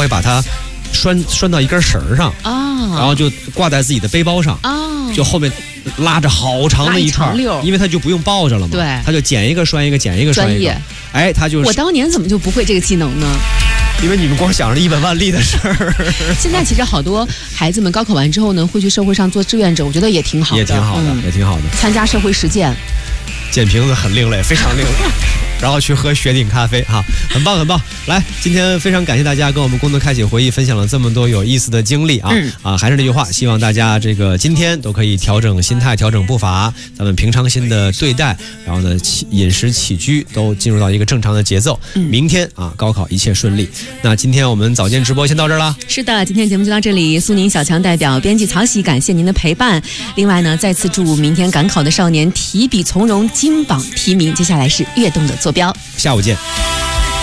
会把它拴到一根绳上然后就挂在自己的背包上就后面拉着好长的一串，因为他就不用抱着了嘛， 对， 他就剪一个拴一个，剪一个拴一个。哎，他就是我当年怎么就不会这个技能呢？ 因为你们光想着一本万利的事儿。 现在其实好多孩子们高考完之后呢，会去社会上做志愿者，我觉得也挺好的， 也挺好的，也挺好的。 参加社会实践， 捡瓶子很另类，非常另类。然后去喝雪顶咖啡哈，很棒很棒。来，今天非常感谢大家跟我们共同开启回忆，分享了这么多有意思的经历还是那句话，希望大家这个今天都可以调整心态，调整步伐，咱们平常心的对待，然后呢饮食起居都进入到一个正常的节奏。明天高考一切顺利。那今天我们早间直播先到这儿啦。 是的，今天节目就到这里。苏宁小强代表编辑曹喜感谢您的陪伴。另外呢，再次祝明天赶考的少年提笔从容，金榜题名。接下来是跃动的坐标， 下午见。